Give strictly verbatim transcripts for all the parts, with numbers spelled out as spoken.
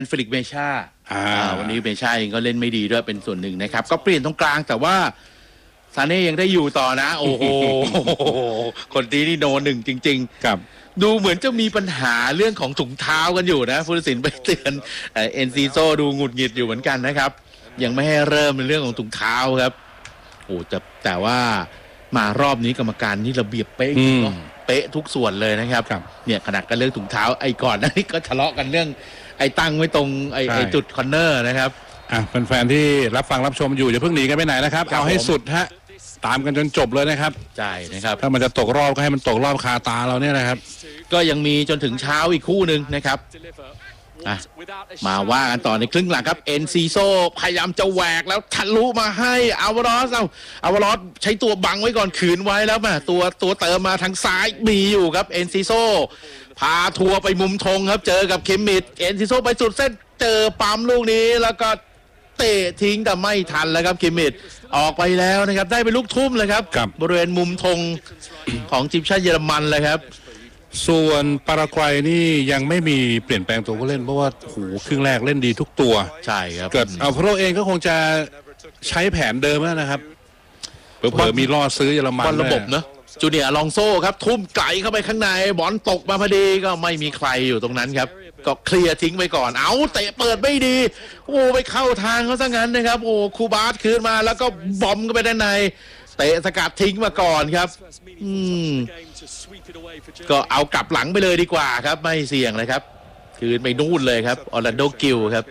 ฟิลิกเมชาวันนี้เมชาเองก็เล่นไม่ดีด้วยเป็นส่วนหนึ่งนะครับก็เปลี่ยนตรงกลางแต่ว่าซาเน่ยังได้อยู่ต่อนะโอ้โหคนที่นี่โนหนึ่งจริงๆครับดูเหมือนจะมีปัญหาเรื่องของถุงเท้ากันอยู่นะผู้ตัดสินไปเตือนเอ็นซีโซดูหงุดหงิดอยู่เหมือนกันนะครับยังไม่ให้เริ่มในเรื่องของถุงเท้าครับโอ้แต่แต่ว่ามารอบนี้กรรมการนี่ระเบียบเป๊ะเป๊ะทุกส่วนเลยนะครับเนี่ยขนาดกันเรื่องถุงเท้าไอ้ก่อนหน้านี้ก็ทะเลาะกันเรื่องไอ้ตั้งไว้ตรงไอ้ไอ้จุดคอร์เนอร์นะครับอ่ะแฟนๆที่รับฟังรับชมอยู่อย่าเพิ่งหนีกันไปไหนนะครับเอาให้สุดฮะตามกันจนจบเลยนะครับใช่นะครับถ้ามันจะตกรอบก็ให้มันตกรอบคาตาเราเนี่ยนะครับก็ยังมีจนถึงเช้าอีกคู่หนึ่งนะครับอ่ะมาว่ากันต่อในครึ่งหลังครับเอ็นซีโซพยายามจะแหวกแล้วทะลุมาให้อาวารอสเอาอาวารอสใช้ตัวบังไว้ก่อนขืนไว้แล้วมาตัวตัวเติมมาทางซ้ายมีอยู่ครับเอ็นซีโซพาทัวร์ไปมุมธงครับเจอกับเคมมิดเอ็นซีโซไปสุดเส้นเจอปั๊มลูกนี้แล้วก็เตะทิ้งแต่ไม่ทันแล้วครับเคมมิดออกไปแล้วนะครับได้เป็นลูกทุ่มเลยครับบริเวณมุมธงของทีมชาติเยอรมันเลยครับส่วนปารากวัยนี่ยังไม่มีเปลี่ยนแปลงตัวผู้เล่นเพราะว่าโหครึ่งแรกเล่นดีทุกตัวใช่ครับเกิดอัลฟาโรเองก็คงจะใช้แผนเดิมนะครับเผื่อมีล่อซื้อเยอรมันระบบเนอะจูเนียร์อลองโซ่ครับทุ่มไกลเข้าไปข้างในบอลตกมาพอดีก็ไม่มีใครอยู่ตรงนั้นครับก็เคลียร์ทิ้งไปก่อนเอาเตะเปิดไม่ดีโอ้ไปเข้าทางเขาซะงั้นนะครับโอ้คูบาสคืนมาแล้วก็บอมก็ไปด้านในเตะสกัดทิ้งมาก่อนครับอืมก็เอากลับหลังไปเลยดีกว่าครับไม่เสี่ยงเลยครับคืนไปนู่นเลยครับออร์แลนโดกิลครับ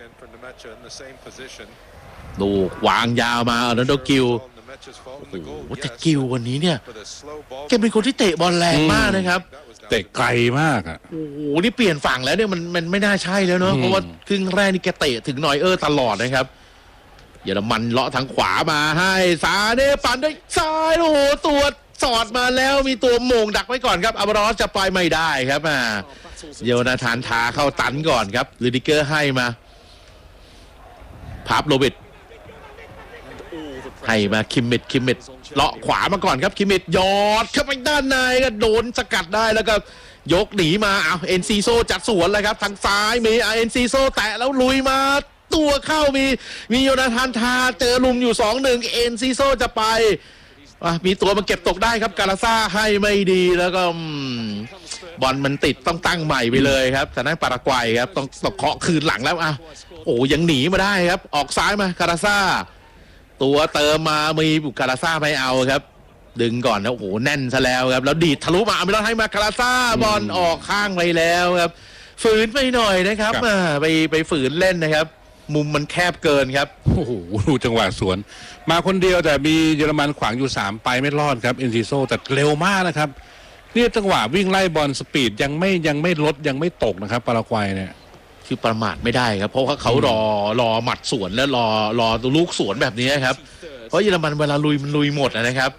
ดูวางยาวมาออร์แลนโดกิลโอ้โหแต่กิลวันนี้เนี่ยแกเป็นคนที่เตะบอลแรงมากนะครับเตะไกลมากอ่ะโอ้โหนี่เปลี่ยนฝั่งแล้วเนี่ยมันมันไม่น่าใช่แล้วเนาะเพราะว่าครึ่งแรกนี่แกเตะถึงนอยเออร์ตลอดนะครับเยอรมันเลาะทางขวามาให้ซาเน่ปั่นด้วยซ้ายโอ้โหตัวสอดมาแล้วมีตัวโมงดักไว้ก่อนครับอาวารอสจะไปไม่ได้ครับอ่าโยนาธานทาเข้าตันก่อนครับลูดิเกอร์ให้มาพับโรบิทให้มาคิมมิดคิมมิดเลาะขวามาก่อนครับคิมมิดยอดเข้าไปด้านในก็โดนสกัดได้แล้วก็ยกหนีมาเอาเอ็นซีโซจัดสวนเลยครับทางซ้ายมีเอ็นซีโซแตะแล้วลุยมาตัวเข้ามีมีโยนาธานทาเจอลุมอยู่สองหนึ่งเอ็นซีโซจะไปมีตัวมาเก็บตกได้ครับกาลาซ่าให้ไม่ดีแล้วก็บอลมันติดต้องตั้งใหม่ไปเลยครับแต่นั้นปารากวัยครับต้องตกเคาะคืนหลังแล้วอ่ะโอ้ยังหนีมาได้ครับออกซ้ายมากาลาซ่าตัวเติมมามีบุกาลาซ่าไม่เอาครับดึงก่อนแล้วโอ้โหแน่นซะแล้วครับแล้วดีดทะลุมาไม่ต้องให้มากาลาซ่าบอลออกข้างไปแล้วครับฝืนไปหน่อยนะครับไปไปฝืนเล่นนะครับมุมมันแคบเกินครับโอ้โหดูจังหวะสวนมาคนเดียวแต่มีเยอรมันขวางอยู่สามไปไม่รอดครับเอ็นซิโซแต่เร็วมากนะครับนี่จังหวะวิ่งไล่บอลสปีดยังไม่ยังไม่ลดยังไม่ตกนะครับปารากวัยเนี่ยคือประมาทไม่ได้ครับเพราะว่าเขารอรอหมัดสวนแล้วรอรอตัวลูกสวนแบบนี้ครับเพราะเยอรมันเวลาลุยมันลุยหมดนะครับ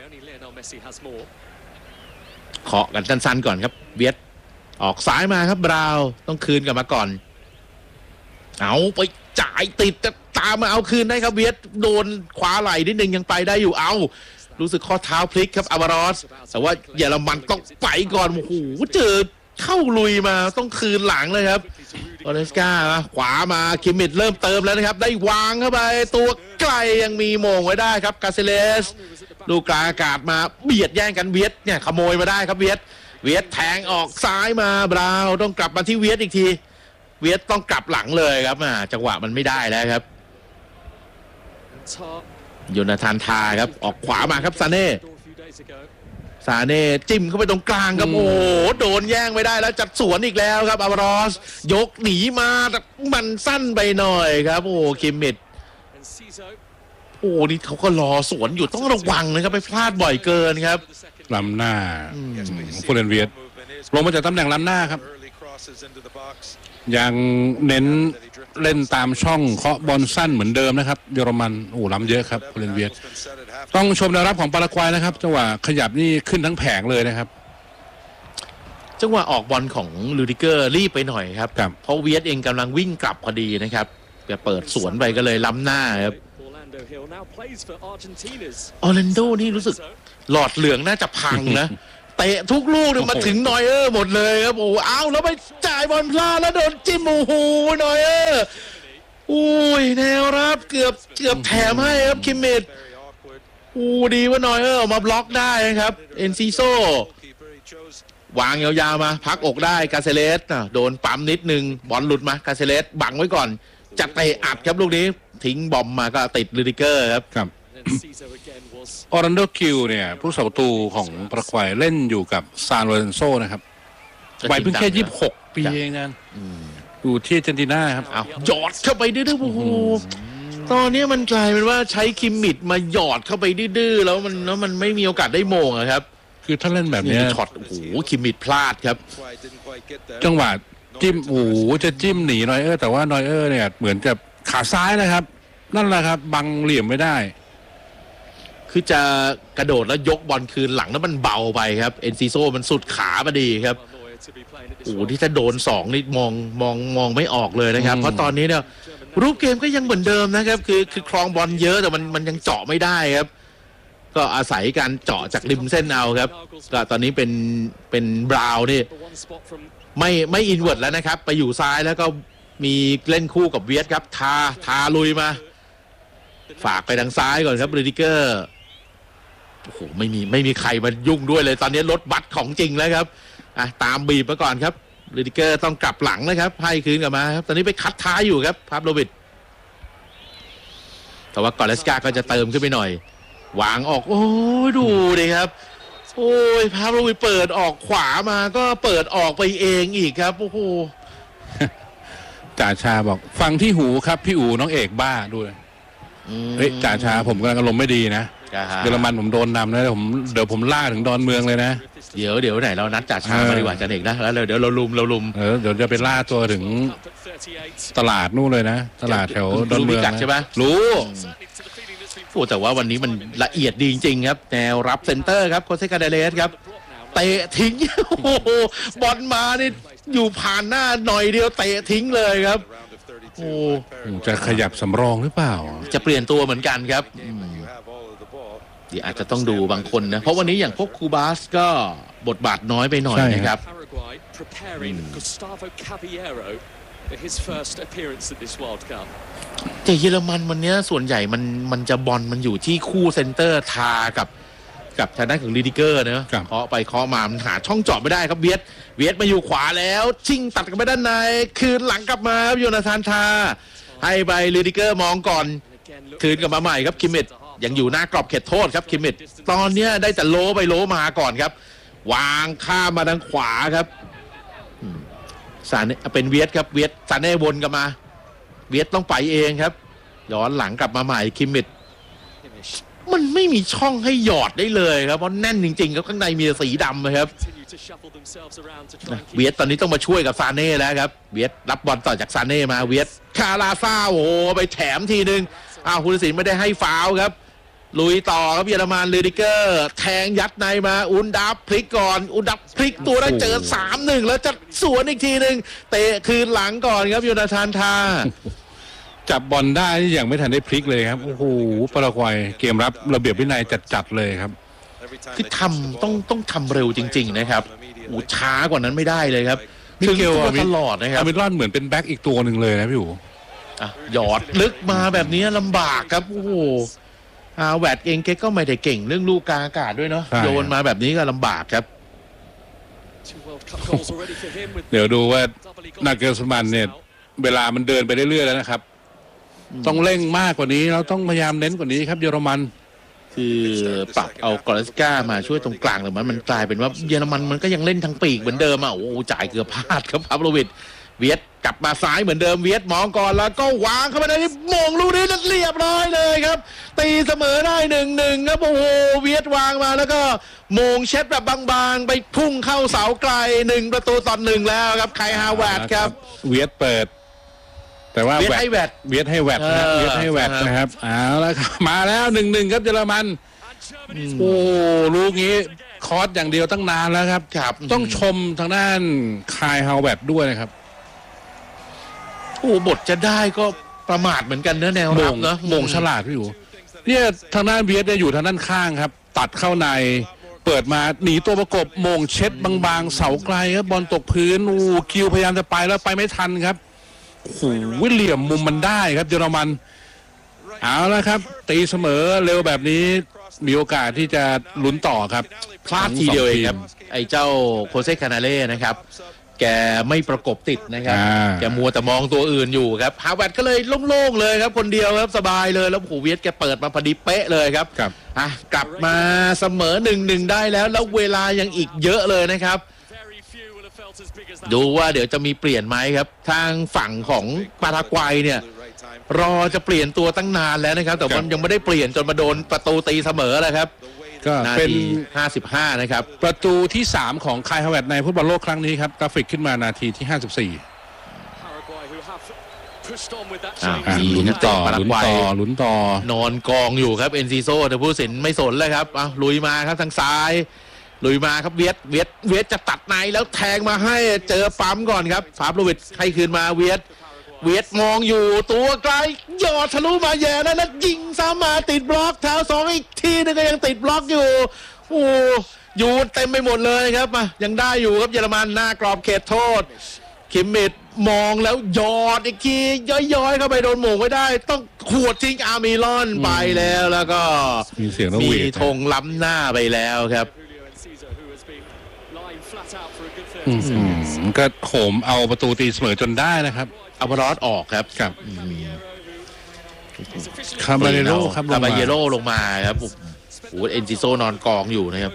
เคาะกันสั้นๆก่อนครับเวียดออกซ้ายมาครับบราวต้องคืนกลับมาก่อนเอาไปจ่ายติดจะตามมาเอาคืนได้ครับเวียดโดนขวาไหล่นิดนึงยังไปได้อยู่เอารู้สึกข้อเท้าพลิกครับอาวารอสแต่ว่าเยอรมันต้องไปก่อนโอ้โหเจอเข้าลุยมาต้องคืนหลังเลยครับออเลสกาขวามาคิมมิดเริ่มเติมแล้วนะครับได้วางเข้าไปตัวไกลยังมีโมงไว้ได้ครับกาเซเลสลูกกลางอากาศมาเบียดแย่งกันเวียดเนี่ยขโมยมาได้ครับเวียดเวียดแทงออกซ้ายมาบราวต้องกลับมาที่เวียดอีกทีเวียดต้องกลับหลังเลยครับจังหวะมันไม่ได้แล้วครับโยนาธานทาครับออกขวามาครับซาเน่ซาเน่จิ้มเข้าไปตรงกลางครับโอ้โหโดนแย่งไม่ได้แล้วจัดสวนอีกแล้วครับอาวารอสยกหนีมาแต่มันสั้นไปหน่อยครับโอ้คิมมิดโอ้นี่เขาก็รอสวนอยู่ต้องระวังนะครับไปพลาดบ่อยเกินครับล้ำหน้าผู้เล่นเวียดลงมาจากตำแหน่งล้ำหน้าครับยังเน้นเล่นตามช่องเคาะบอลสั้นเหมือนเดิมนะครับเยอรมันโอ้ล้ำเยอะครับผู้เล่นเวียดต้องชมแนวรับของปารากวัยนะครับจังหวะขยับนี่ขึ้นทั้งแผงเลยนะครับจังหวะออกบอลของลูดิเกอร์รีบไปหน่อยครับเพราะเวียดเองกำลังวิ่งกลับพอดีนะครับจะเปิดสวนไปก็เลยล้ำหน้าครับออร์แลนโดนี่รู้สึกหลอดเหลืองน่าจะพังนะเตะทุกลูกเนี่ยมาถึงนอยเออร์หมดเลยครับโอ้เอาแล้วไปจ่ายบอลพลาดแล้วโดนจิ้มโอ้โหนอยเออร์อุ้ยแนวรับเกือบเกือบแถมให้ครับคิมมิดอู้ดีว่านอยเออร์ออกมาบล็อกได้นะครับเอนซิโซวางยาวๆมาพักอกได้กาเซเลสโดนปั๊มนิดนึงบอลหลุดมากาเซเลสบังไว้ก่อนจะเตะอัดครับลูกนี้ทิ้งบอมมาก็ติดลูดิเกอร์ครับครับออรันโดคิวเนี่ยผู้สาประตูของปารากวัยเล่นอยู่กับซานโลเรนโซนะครับวัยเพิ่งแค่ยี่สิบหกปีเองนะอยู่ที่อาร์เจนตินาครับเอาหยอดเข้าไปดื้อๆโอ้โหตอนนี้มันกลายเป็นว่าใช้คิมมิดมาหยอดเข้าไปดื้อๆแล้วมันแล้วมันไม่มีโอกาสได้โมงครับคือถ้าเล่นแบบนี้ช็อตโอ้โหคิมมิดพลาดครับจังหวะจิ้มโอ้โหจะจิ้มหนีนอยเออร์แต่ว่านอยเออร์เนี่ยเหมือนจะขาซ้ายนะครับนั่นแหละครับบังเหลี่ยมไม่ได้คือจะกระโดดแล้วยกบอลคืนหลังแล้วมันเบาไปครับเอนซิโซมันสุดขาพอดีครับโอ้ที่จะโดนสองนี่มองมองมองไม่ออกเลยนะครับเพราะตอนนี้เนี่ยรูปเกมก็ยังเหมือนเดิมนะครับคือคือครองบอลเยอะแต่มันมันยังเจาะไม่ได้ครับก็อาศัยการเจาะจากริมเส้นเอาครับก็ตอนนี้เป็นเป็นบราวน์นี่ไม่ไม่อินเวิร์ดแล้วนะครับไปอยู่ซ้ายแล้วก็มีเล่นคู่กับเวียดครับทาทาลุยมาฝากไปทางซ้ายก่อนครับรูดิเกอร์โอ้โหไม่มีไม่มีใครมายุ่งด้วยเลยตอนนี้รถบัตรของจริงแล้วครับอ่ะตามบีบมาก่อนครับรูดิเกอร์ต้องกลับหลังนะครับให้คืนกลับมาครับตอนนี้ไปคัดท้ายอยู่ครับพาบโลวิชแต่ว่ากอเลสกาก็จะเติมขึ้นไปหน่อยวางออกโอ้ยดูดิครับโอ้ยพาบโลวิชเปิดออกขวามาก็เปิดออกไปเองอีกครับโอ้โหจ่าชาบอกฟังที่หูครับพี่อู๋น้องเอกบ้าด้วยเฮ้ยจ่าชาผมกำลังอารมณ์ไม่ดีนะเยอรมันผมโดนนำนะผมเดี๋ยวผมล่าถึงดอนเมืองเลยนะเดี๋ยวเดี๋ยวไหนเรานัดจ่าชามาดีกว่าจ่าเอกนะแล้วเดี๋ยวเราลุมเราลุมเออเดี๋ยวจะไปล่าตัวถึงตลาดนู่นเลยนะตลาดแถวดอนเมืองใช่ไหมรู้โอ้แต่ว่าวันนี้มันละเอียดดีจริงๆครับแนวรับเซนเตอร์ครับโคเซกาเดเลสครับเตะทิ้งโอ้โหบอลมานี่อยู่ผ่านหน้าหน่อยเดียวเตะทิ้งเลยครับโอ้จะขยับสำรองหรือเปล่าจะเปลี่ยนตัวเหมือนกันครับเดี๋ยวอาจจะต้องดูบางคนนะเพราะวันนี้อย่างพวกคูบาสก็บทบาทน้อยไปหน่อยนะครับแต่เยอรมันวันนี้ส่วนใหญ่มันมันจะบอลมันอยู่ที่คู่เซนเตอร์ทากับกับทางด้านของลีดิเกอร์เนะเคาะไปเคาะมามันหาช่องเจาะไม่ได้ครับเวียดเวียดมาอยู่ขวาแล้วชิงตัดกันไปด้านในคืนหลังกลับมาครับโยนาธานทาให้ไปลีดิเกอร์มองก่อนคืนกลับมาใหม่ครับคิมมิดยังอยู่หน้ากรอบเขตโทษครับคิมมิดตอนนี้ได้แต่โลไปโลมาก่อนครับวางข้ามมาทางขวาครับซาเน่เป็นเวียดครับเวียดซาเน่วนกลับมาเวียดต้องไปเองครับย้อนหลังกลับมาใหม่คิมมิดมันไม่มีช่องให้หยอดได้เลยครับเพราะแน่นจริงๆครับข้างในมีสีดำนะครับเวียดตอนนี้ต้องมาช่วยกับซาเน่แล้วครับเวียดรับบอลต่อจากซาเน่มาเวียดคาราซาโอ้โหไปแถมทีนึงอ้าวผู้ตัดสินไม่ได้ให้ฟาวล์ครับลุยต่อครับเยอรมันลูดิเกอร์แทงยัดในมาอุนดับพลิกก่อนอุนดับพลิกตัวได้เจอ สามหนึ่ง แล้วจะสวนอีกทีนึงเตะคืนหลังก่อนครับโยนาธานทาจับบอลได้ที่ยังไม่ทันได้พลิกเลยครับโอ้โหปารากวัยเกมรับระเบียบวินัยจัดๆเลยครับคือทำต้องต้องทำเร็วจริงๆนะครับโอ้ช้ากว่านั้นไม่ได้เลยครับมิเกลตลอดนะครับมิลอนเหมือนเป็นแบ็กอีกตัวหนึ่งเลยนะพี่อู๋หยอดลึกมาแบบนี้ลำบากครับโอ้โหอาแวดเองแกก็ไม่ได้เก่งเรื่องลูกกลางอากาศด้วยเนาะโยนมาแบบนี้ก็ลำบากครับเดี๋ยวดูว่านาเกลสมันเนี่ยเวลามันเดินไปเรื่อยๆแล้วนะครับต้องเร่งมากกว่านี้เราต้องพยายามเน้นกว่านี้ครับเยอรมันคือปรับเอากอเลสกามาช่วยตรงกลางหรือมันมันกลายเป็นว่าเยอรมันมันก็ยังเล่นทั้งปีกเหมือนเดิมอ่ะโอ้จ่ายเกือบพลาดครับพาบโลวิชเวียดกลับมาซ้ายเหมือนเดิมเวียดมองก่อนแล้วก็วางเข้าไปในมงลูกนี้เรียบร้อยเลยครับตีเสมอได้หนึ่งหนึ่งครับโอ้โหเวียดวางมาแล้วก็มงเช็ดแบบบางๆไปพุ่งเข้าเสาไกลหนึ่งประตูต่อหนึ่งแล้วครับไคฮาแวร์ดครับเวียดเปิดแต่ว่าเวียดให้แวดเวียดให้แวดนะเวียดให้แวดนะครับเอาละครับมาแล้วหนึ่งหนึ่งครับเยอรมันโอ้ลูกนี้คอร์สอย่างเดียวตั้งนานแล้วครับต้องชมทางด้านคายฮาแวดด้วยนะครับโอ้บทจะได้ก็ประมาทเหมือนกันเนื้อแนวรับเนาะมงฉลาดพี่อยู่เนี่ยทางด้านเวียดเนี่ยอยู่ทางด้านข้างครับตัดเข้าในเปิดมาหนีตัวประกบโมงเช็ดบางๆเสาไกลครับบอลตกพื้นอูคิวพยายามจะไปแล้วไปไม่ทันครับโอ้โหเหลี่ยมมุมมันได้ครับเยอรมันเอาละครับตีเสมอเร็วแบบนี้มีโอกาสที่จะลุ้นต่อครับพลาดทีเดียวเองครับไอ้เจ้าโคเซคานาเล่นะครับแกไม่ประกบติดนะครับแกมัวแต่มองตัวอื่นอยู่ครับฮาเวิร์ดก็เลยโล่งๆเลยครับคนเดียวครับสบายเลยแล้วโอ้โหเวียดแกเปิดมาพอดีเป๊ะเลยครับครับอ่ะกลับมาเสมอหนึ่งหนึ่งได้แล้วแล้วเวลายังอีกเยอะเลยนะครับดูว่าเดี๋ยวจะมีเปลี่ยนไหมครับทางฝั่งของปารากวัยเนี่ยรอจะเปลี่ยนตัวตั้งนานแล้วนะครับแต่มันยังไม่ได้เปลี่ยนจนมาโดนประตูตีเสมอแล้วครับก็เป็นห้าสิบห้านะครับประตูที่สามของคายฮาเวิร์ดในฟุตบอลโลกครั้งนี้ครับกราฟิกขึ้นมานาทีที่ห้าสิบสี่ลุ้นต่อลุ้นต่อลุ้นต่อนอนกองอยู่ครับเอ็นซีโซแต่ผู้สินไม่สนเลยครับอ่ะลุยมาครับทางซ้ายลุยมาครับเวียดเวียดเวียดจะตัดในแล้วแทงมาให้เจอปั๊มก่อนครับฟาบโลวิดให้คืนมาเวียดเวียดมองอยู่ตัวไกลหยอดทะลุมาแย่แล้วแล้วยิงซ้ำมาติดบล็อกเท้าสองอีกทีนึงก็ยังติดบล็อกอยู่โอ้อยู่เต็มไปหมดเลยครับมายังได้อยู่ครับเยอรมันหน้ากรอบเขตโทษคิมมิดมองแล้วหยอดอีกทีย้อยๆเข้าไปโดนหม่งไม่ได้ต้องขวดทิ้งอาร์มิลอนไปแล้วแล้วก็มีเสียงมีธงล้ำหน้าไปแล้วครับก็โหมเอาประตูตีเสมอจนได้นะครับอัลวารอสออกครับครับคาบาเยโร่ครับคาบาเยโร่ลงมาครับโอ้เอ็นซิโซนอนกองอยู่นะครับ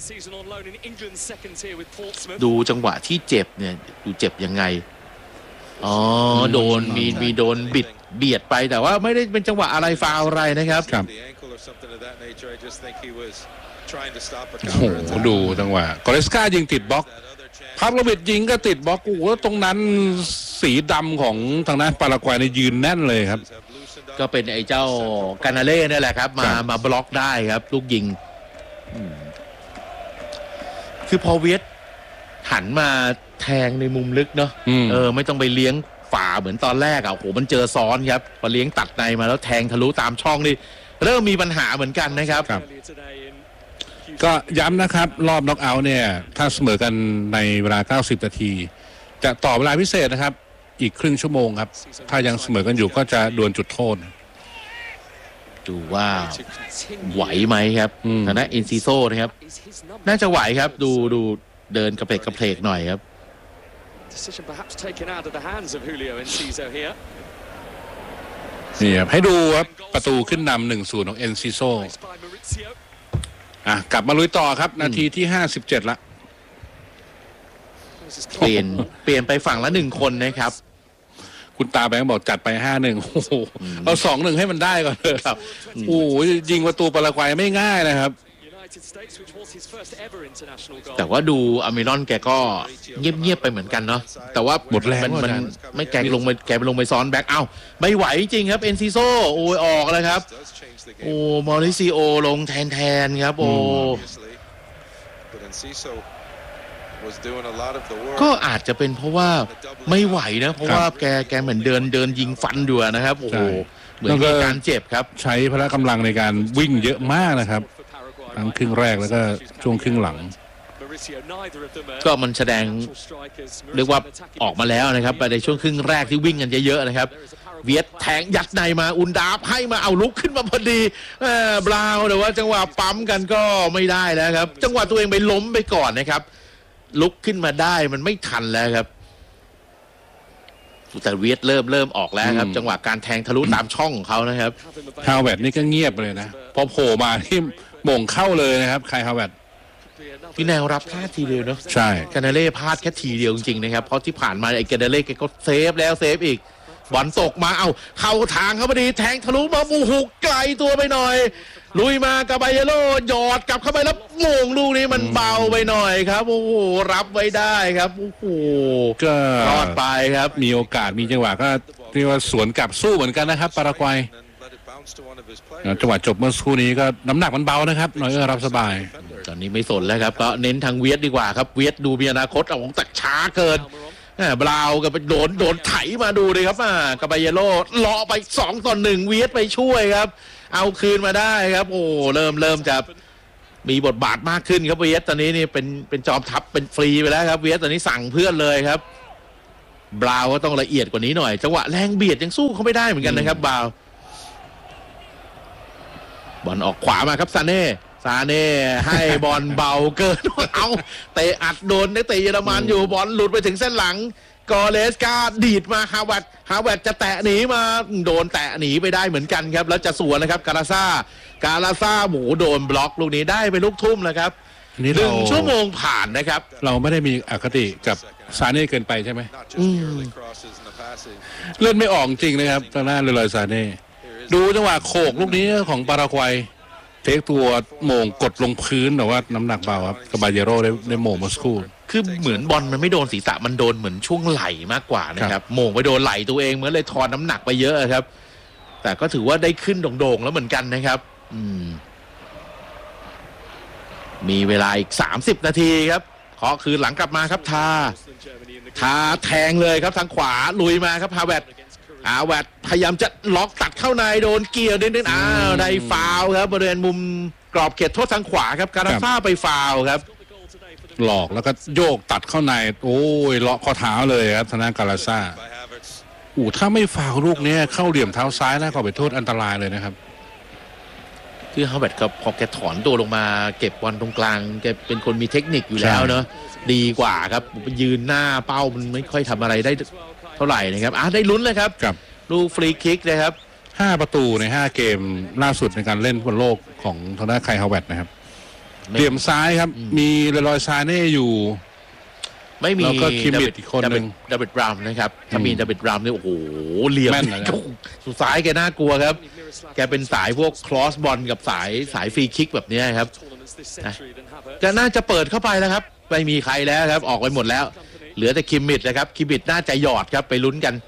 ดูจังหวะที่เจ็บเนี่ยดูเจ็บยังไงอ๋อโดนมีมีโดนบิดเบียดไปแต่ว่าไม่ได้เป็นจังหวะอะไรฟาวอะไรนะครับครับโอ้โหดูจังหวะกอเรสกายิงติดบล็อกพาบโลวิดยิงก็ติดบล็อกกูว่าตรงนั้นสีดำของทางด้านปารากวัยในยืนแน่นเลยครับก็เป็นไอ้เจ้ากานาเล่นี่แหละครับมามาบล็อกได้ครับลูกยิงคือพอเวียดหันมาแทงในมุมลึกเนาะเออไม่ต้องไปเลี้ยงฝ่าเหมือนตอนแรกอ่ะโอ้โหมันเจอซ้อนครับพอเลี้ยงตัดในมาแล้วแทงทะลุตามช่องนี่เริ่มมีปัญหาเหมือนกันนะครับก็ย้ำนะครับรอบน็อกเอาท์เนี่ยถ้าเสมอกันในเวลาเก้าสิบนาทีจะต่อเวลาพิเศษนะครับอีกครึ่งชั่วโมงครับถ้ายังเสมอกันอยู่ก็จะดวลจุดโทษดูว่าไหวไหมครับทางด้านเอ็นซิโซนะครับน่าจะไหวครับดูดูเดินกระเพกกระเพกหน่อยครับนี่ครับให้ดูครับประตูขึ้นนำหนึ่งศูนย์ของเอ็นซิโซอ่ะกลับมาลุยต่อครับนาทีที่ห้าสิบเจ็ดละเปลี่ยนเปลี่ยนไปฝั่งละหนึ่งคนนะครับคุณตาแบงค์บอกจัดไปห้าหนึ่งโอ้โหเอาสองหนึ่งให้มันได้ก่อนเลยครับโอ้โหยิงประตูปารากวัยไม่ง่ายนะครับแต่ว่าดูอาร์มิลอนแกก็เงียบๆไปเหมือนกันเนาะแต่ว่าหมดแรงมันไม่แกลงไปแกไปลงไปซ้อนแบ็คเอ้าไม่ไหวจริงครับเอ็นซิโซโอ้ยออกเลยครับโอ้มอริซิโอลงแทนแทนครับโอ้ก็อาจจะเป็นเพราะว่าไม่ไหวนะเพราะว่าแกแกเหมือนเดินเดินยิงฟันดูนะครับโอ้โหเหมือนมีการเจ็บครับใช้พละกำลังในการวิ่งเยอะมากนะครับทั้งครึ่งแรกแล้วก็ช่วงครึ่งหลังก็มันแสดงเรียกว่าออกมาแล้วนะครับในช่วงครึ่งแรกที่วิ่งกันเยอะๆนะครับเวียดแทงยัดในมาอุนดาบให้มาเอาลุกขึ้นมาพอดีบราวน์แต่ว่าจังหวะปั๊มกันก็ไม่ได้แล้วครับจังหวะตัวเองไปล้มไปก่อนนะครับลุกขึ้นมาได้มันไม่ทันแล้วครับแต่เวียดเริ่มเริ่มออกแล้วครับจังหวะการแทงทะลุตามช่องของเขานะครับฮาวเวิร์ดนี่ก็เงียบเลยนะพอโผล่มาที่โมงเข้าเลยนะครับใครฮาวเวิร์ดพี่แนวรับพลาดทีเดียวเนาะใช่กานาเล่พลาดแค่ทีเดียวจริงๆนะครับเพราะที่ผ่านมาไอ้กานาเล่แกก็เซฟแล้วเซฟอีกบอลตกมาเอาเข้าทางเขาพอดีแทงทะลุมาบูหุกไกลตัวไปหน่อยลุยมากาบาเยโร่หยอดกลับเข้าไปแล้วโมงลูกนี้มันเบาไปหน่อยครับโอ้โหรับไว้ได้ครับโอ้โหก็รอดไปครับมีโอกาสมีจังหวะก็เรียกว่าสวนกลับสู้เหมือนกันนะครับปารากวัยจังหวะจบเมื่อสักครู่นี้ก็น้ำหนักมันเบานะครับน้อยเออรับสบายตอนนี้ไม่สนแล้วครับก็เน้นทางเวียดดีกว่าครับเวียดดูมีอนาคตเอาของตักช้าเกินบราวกับโดนโดนไถมาดูเลยครับอ่ากาบาเยโร่เลาะไปสองต่อหนึ่งเวียดไปช่วยครับเอาคืนมาได้ครับโอ้เริ่มเริ่มจะมีบทบาทมากขึ้นครับเวียสตอนนี้นี่เป็นเป็นจอมทัพเป็นฟรีไปแล้วครับเวียสตอนนี้สั่งเพื่อนเลยครับบราวก็ต้องละเอียดกว่านี้หน่อยจังหวะแรงเบียดยังสู้เขาไม่ได้เหมือนกันนะครับบราวบอลออกขวามาครับซาเน่ซาเน่ให้บอลเบาเกินเอาเตะอัดโดนนักเตะเยอรมันอยู่บอลหลุดไปถึงเส้นหลังกอเลสกาดีดมาฮาวเวิร์ดฮาวเวิร์ดจะแตะหนีมาโดนแตะหนีไปได้เหมือนกันครับแล้วจะสวนนะครับการาซ่าการาซ่าหมูโดนบล็อกลูกนี้ได้ไปลูกทุ่มแล้วครับหนึ่งชั่วโมงผ่านนะครับเราไม่ได้มีอคติกับซาเน่เกินไปใช่ไหมเล่นไม่ออกจริงนะครับทางด้านเลอยซาเน่ดูจังหวะโขกลูกนี้ของปารากวัยเทคตัวโหม่งกดลงพื้นแต่ว่าน้ำหนักเบาครับกาบาเยโร่ได้ได้โหม่งมาสกูคือเหมือนบอลมันไม่โดนศีรษะมันโดนเหมือนช่วงไหล่มากกว่านะครับโหม่งไปโดนไหล่ตัวเองเหมือนเลยทอนน้ำหนักไปเยอะครับแต่ก็ถือว่าได้ขึ้นโด่งๆแล้วเหมือนกันนะครับอืมมีเวลาอีกสามสิบนาทีครับขอคืนหลังกลับมาครับทาทาแทงเลยครับทางขวาลุยมาครับฮาเวิร์ดฮาเวิร์ดพยายามจะล็อกตัดเข้าในโดนเกี่ยวนิดนึงอ้าวได้ฟาวล์ครับบริเวณมุมกรอบเขตโทษทางขวาครับการาซ่าไปฟาวล์ครับหลอกแล้วก็โยกตัดเข้าในโอ้ยเลาะข้อเท้าเลยครับทางด้านการาซ่าอู้ถ้าไม่ฟาวล์ลูกนี้เข้าเหลี่ยมเท้าซ้ายนะก็ไปโทษอันตรายเลยนะครับคือฮาเวิร์ดครับพอแกถอนตัวลงมาเก็บบอลตรงกลางแกเป็นคนมีเทคนิคอยู่แล้วเนอะดีกว่าครับยืนหน้าเป้ามันไม่ค่อยทำอะไรได้เท่าไหร่นะครับอ่ะได้ลุ้นเลยครับลูกฟรีคิกนะครับห้าประตูในห้าเกมล่าสุดในการเล่นบอลโลกของทางด้านไคลฮาเวิร์ดนะครับเหลี่ยมซ้ายครับมีเลอยซาเน่อยู่ไม่มีแล้วก็คิมมิดอีกคนนึงดาวิดบราวน์นะครับถ้ามีดาวิดบราวน์นี่โอ้โหเหลี่ยมสุดซ้ายแกน่ากลัวครับแกเป็นสายพวกครอสบอลกับสายสายฟรีคิกแบบนี้ครับก็น่าจะเปิดเข้าไปแล้วครับไม่มีใครแล้วครับออกไปหมดแล้วเหลือแต่คิมมิดนะครับคิมมิดน่าจะหยอดครับไปลุ้นกัน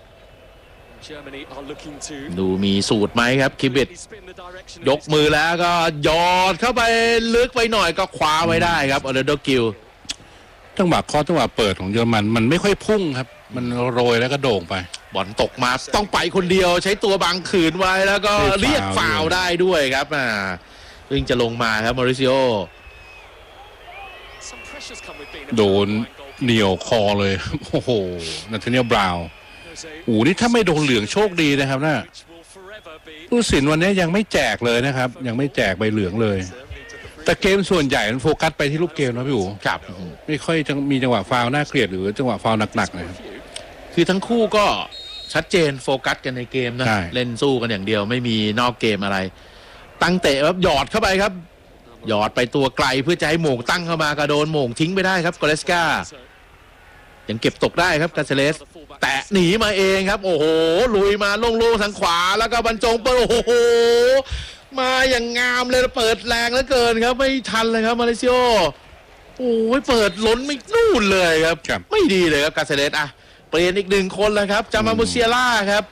ดูมีสูตรไหมครับคิมมิดยกมือแล้วก็หยอดเข้าไปลึกไปหน่อยก็คว้าไว้ได้ครับอเลนโดกิลจังหวะข้อจังหวะเปิดของเยอรมันมันไม่ค่อยพุ่งครับมันโรยแล้วก็โด่งไปบอลตกมาต้องไปคนเดียวใช้ตัวบังขืนไว้แล้วก็เรียกฟาวล์ได้ด้วยครับอ่าเพิ่งจะลงมาครับมาริซิโอโดนเหนียวคอเลยโอ้โหนาธาเนียลบราวน์โอ้นี่ถ้าไม่โดนเหลืองโชคดีนะครับน่ะผู้ตัดสินวันนี้ยังไม่แจกเลยนะครับยังไม่แจกใบเหลืองเลยแต่เกมส่วนใหญ่มันโฟกัสไปที่ลูกเกมนะพี่อู๋ครับไม่ค่อยจะมีจังหวะฟาวล์น่าเกลียดหรือจังหวะฟาวล์หนักๆนะครับคือทั้งคู่ก็ชัดเจนโฟกัสกันในเกมนะเล่นสู้กันอย่างเดียวไม่มีนอกเกมอะไรตั้งเตะครับหยอดเข้าไปครับหยอดไปตัวไกลเพื่อจะให้โหม่งตั้งเข้ามากระโดนโหม่งทิ้งไปได้ครับกอเลสกายังเก็บตกได้ครับกาเซเลสแตะหนีมาเองครับโอ้โหลุยมาโล่งๆทางขวาแล้วก็บรรจงเปิดโอ้โหมาอย่างงามเลยเปิดแรงเหลือเกินครับไม่ทันเลยครับมาเลเซียโอ้ยเปิดล้นไม่นู่นเลยครับไม่ดีเลยครับกาเซเลสอ่ะเปลี่ยนอีกหนึ่งคนแล้วครับจามามูเซียล่าครับ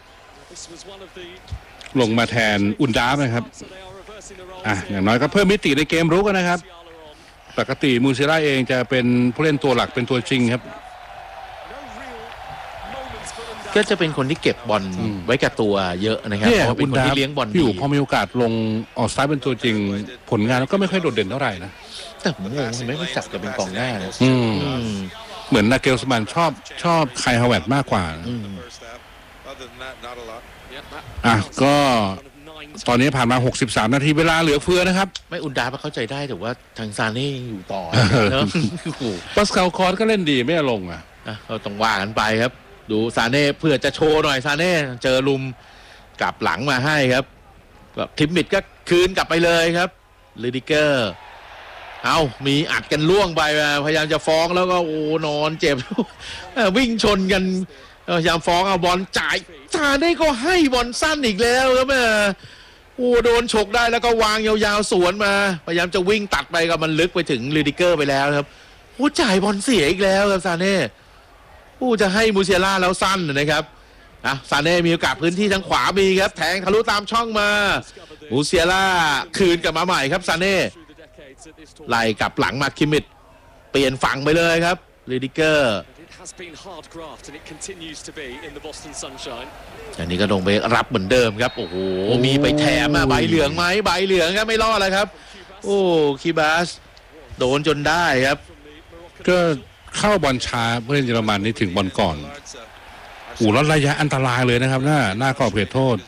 ลงมาแทนอุนดาฟนะครับอ่ะอย่างน้อยก็เพิ่มมิติในเกมรุกนะครับปกติมูเซียล่าเองจะเป็นผู้เล่นตัวหลักเป็นตัวจริงครับก็จะเป็นคนที่เก็บบอลไว้กับตัวเยอะนะครับเพราะเป็นคนที่เลี้ยงบอลอยู่พอมีโอกาสลงออกสไตล์เป็นตัวจริงผลงานก็ไม่ค่อยโดดเด่นเท่าไหร่นะแต่ผมงงไม่ค่อยจับกับเป็นกองหน้าเลยเหมือนนาเกลสมันชอบชอบไคลฮาเวิร์ดมากกว่าอ่ะก็ตอนนี้ผ่านมาหกสิบสามนาทีเวลาเหลือเฟือนะครับไม่อุนดาเข้าใจได้แต่ว่าทางซาเน่อยู่ต่อเนอะปัสคาลคอร์สก็เล่นดีไม่ลงอ่ะเราต้องว่ากันไปครับดูซาเน่เพื่อจะโชว์หน่อยซาเน่เจอลุมกลับหลังมาให้ครับคิมมิดก็คืนกลับไปเลยครับลิดิเกอร์เอามีอัดกันล่วงไปพยายามจะฟ้องแล้วก็โอ้นอนเจ็บวิ่งชนกันพยายามฟ้องเอาบอลจ่ายซาเน่ก็ให้บอลสั้นอีกแล้วครับแม่โอ้โดนฉกได้แล้วก็วางยาวๆสวนมาพยายามจะวิ่งตัดไปก็มันลึกไปถึงลิดิเกอร์ไปแล้วครับโอ้จ่ายบอลเสียอีกแล้วครับซาเน่ผู้จะให้มูเซียล่าแล้วสั้นนะครับนะซาเน่มีโอกาสพื้นที่ทางขวามีครับแทงทะลุตามช่องมามูเซียล่าคืนกลับมาใหม่ครับซาเน่ไล่กลับหลังมาคิมมิดเปลี่ยนฝั่งไปเลยครับลิดิเกอร์อย่างนี้ก็ลงไปรับเหมือนเดิมครับโอ้โหมีไปแถมมาใบเหลืองไหมใบเหลืองครับไม่รอดเลยครับโอ้คีบาสโดนจนได้ครับก็เข้าบอลช้าเพื่อนเยอรมันนี่ถึงบอลก่อนอู่ลดระยะอันตรายเลยนะครับหน้าหน้ากรอบเขตโทษ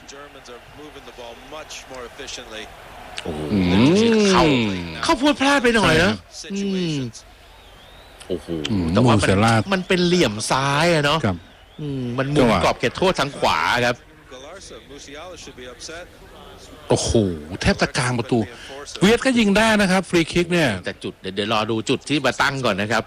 โอ้เข้าเข้าพูดพลาดไปหน่อยนะโอ้โหแต่ว่ามันมันเป็นเหลี่ยมซ้ายอะเนาะมันมุมกรอบเขตโทษทางขวาครับโอ้โหแทบตะกลางประตูเวียดก็ยิงได้นะครับฟรีคิกเนี่ยแต่จุดเดี๋ยวรอดูจุดที่มาตั้งก่อนนะครับ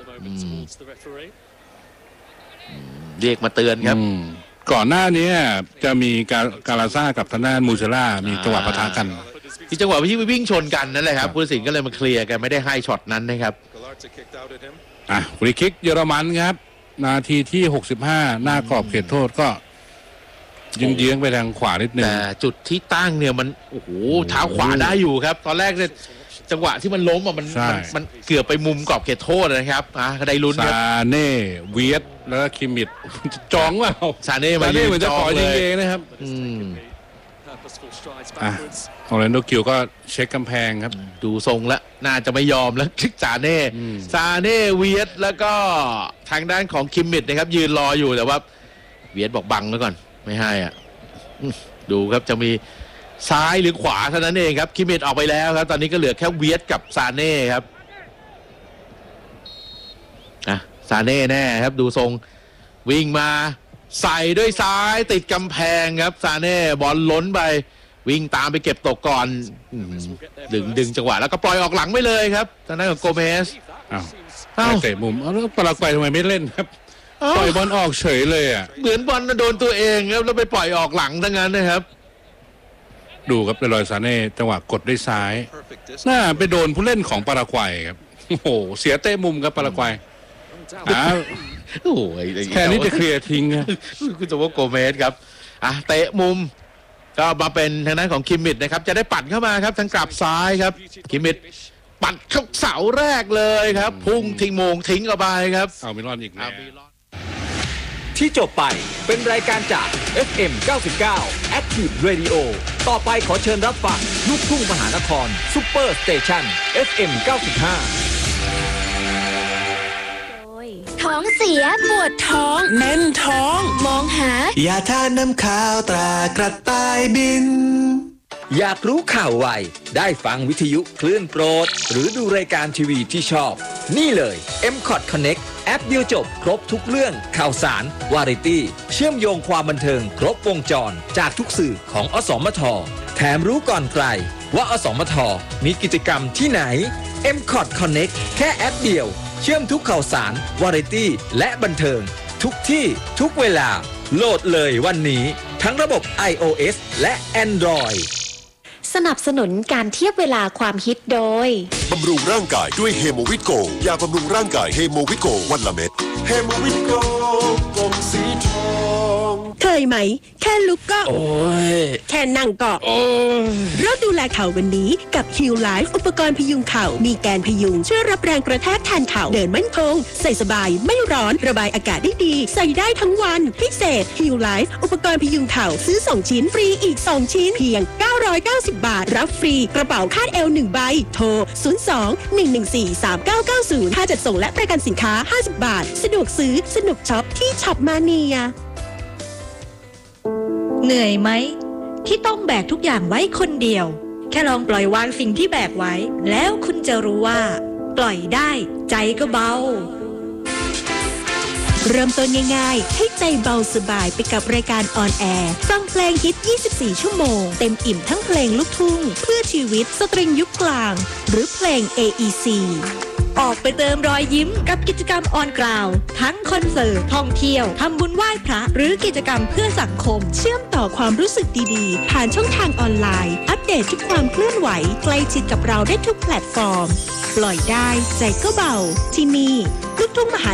เรียกมาเตือนครับก่อนหน้านี้จะมีการกาลาซ่ากับทางด้านมูเซล่ามีจังหวะปะทะกันที่จังหวะที่วิ่งชนกันนั่นแหละครับผู้ตัดสินก็เลยมาเคลียร์กันไม่ได้ให้ช็อตนั้นนะครับอ่ะฟรีคิกเยอรมันครับนาทีที่หกสิบห้าหน้ากรอบเขตโทษก็ยิงเยื้องไปทางขวานิดนึงแต่จุดที่ตั้งเนี่ยมันโอ้โหเท้าขวาได้อยู่ครับตอนแรกเนี่ยจังหวะที่มันล้มอ่ะมันมันเกือบไปมุมกรอบเขตโทษนะครับอ่ะได้ลุ้นครับซาเน่เวียดแล้วก็คิมมิดจองว่าซาเน่มาเน่เหมือนจะขอยิงเองนะครับอ่ะออร์แลนโดกิลก็เช็คกำแพงครับดูทรงแล้วน่าจะไม่ยอมแล้วคลิกซาเน่ซาเน่เวียดแล้วก็ทางด้านของคิมมิดนะครับยืนรออยู่แต่ว่าเวียดบอกบังไว้ก่อนไม่ให้อ่ะดูครับจะมีซ้ายหรือขวาเท่านั้นเองครับคิมมิดออกไปแล้วครับตอนนี้ก็เหลือแค่เวียดกับซาเน่ครับอ่ะซาเน่แน่ครับดูทรงวิ่งมาใส่ด้วยซ้ายติดกำแพงครับซาเน่บอลล้นไปวิ่งตามไปเก็บตกก่อนดึงดึงจังหวะแล้วก็ปล่อยออกหลังไปเลยครับทางด้านของโกเมสอ้าวเตะมุมแล้วปารากวัยทำไมไม่เล่นครับปล่อยบอลออกเฉยเลยอ่ะเหมือนบอลโดนตัวเองครับแล้วไปปล่อยออกหลังทั้งนั้นนะครับดูครับเป็นรอยซาเน่จังหวะกดด้วยซ้ายน่าไปโดนผู้เล่นของปารากวัยครับโอ้โหเสียเตะมุมครับปารากวัยอ้าวโอ้ยแค่นี้จะเคลียร์ทิ้งคุณจะว่าโกเมสครับอ่ะเตะมุมก็มาเป็นทางด้านของคิมมิดนะครับจะได้ปัดเข้ามาครับทางกลับซ้ายครับคิมมิดปัดเข้าเสาแรกเลยครับพุ่งทิ้งโมงทิ้งออกไปครับเอามิลอนอีกแล้วที่จบไปเป็นรายการจาก เอฟ เอ็ม เก้าสิบเก้า Active Radio ต่อไปขอเชิญรับฟังลูกทุ่งมหานครซุปเปอร์สเตชัน เอฟ เอ็ม เก้าสิบห้าท้องเสียปวดท้องแน่นท้องมองหายาทาน้ำขาวตรากระต่ายบินอยากรู้ข่าวไวได้ฟังวิทยุคลื่นโปรดหรือดูรายการทีวีที่ชอบนี่เลย เอ็ม คอท Connect แอปเดียวจบครบทุกเรื่องข่าวสารวาไรตี้เชื่อมโยงความบันเทิงครบวงจรจากทุกสื่อของอสมทแถมรู้ก่อนใครว่าอสมทมีกิจกรรมที่ไหน เอ็ม คอท Connect แค่แอปเดียวเชื่อมทุกข่าวสารวาไรตี้และบันเทิงทุกที่ทุกเวลาโหลดเลยวันนี้ทั้งระบบ ไอ โอ เอส และ Android สนับสนุนการเทียบเวลาความฮิตโดยบำรุงร่างกายด้วยเฮโมวิโกยาบำรุงร่างกายเฮโมวิโกวันละเม็ดเฮโมวิโกกลมสีทองเคยไหมแค่ลุกก็โอ้ยแค่นั่งก็โอ้ยเราดูแลเข่าวันนี้กับ Heal Life อุปกรณ์พยุงเข่ามีแกนพยุงช่วยรับแรงกระแทกแทนเข่าเดินมั่นคงใส่สบายไม่ร้อนระบายอากาศได้ดีใส่ได้ทั้งวันพิเศษ Heal Life อุปกรณ์พยุงเข่าซื้อสองชิ้นฟรีอีกสองชิ้นเพียงเก้าร้อยเก้าสิบบาทรับฟรีกระเป๋าคาดเอวหนึ่งใบโทรศูนย์ สอง หนึ่ง หนึ่ง สี่ สาม เก้า เก้า ศูนย์ค่าจัดส่งและประกันสินค้าห้าสิบบาทสะดวกซื้อสนุกช็อปที่ช็อปมาเนียเหนื่อยไหมที่ต้องแบกทุกอย่างไว้คนเดียวแค่ลองปล่อยวางสิ่งที่แบกไว้แล้วคุณจะรู้ว่าปล่อยได้ใจก็เบาเริ่มต้นง่ายๆให้ใจเบาสบายไปกับรายการออนแอร์ฟังเพลงฮิตยี่สิบสี่ชั่วโมงเต็มอิ่มทั้งเพลงลูกทุ่งเพื่อชีวิตสตริงยุคกลางหรือเพลง เอ อี ซีออกไปเติมรอยยิ้มกับกิจกรรมออนกราวทั้งคอนเสิร์ตท่องเที่ยวทำบุญไหว้พระหรือกิจกรรมเพื่อสังคมเชื่อมต่อความรู้สึกดีๆผ่านช่องทางออนไลน์อัปเดตทุกความเคลื่อนไหวใกล้ชิดกับเราได้ทุกแพลตฟอร์มปล่อยได้ใจก็เบาที่นี่ลูกทุ่งมหา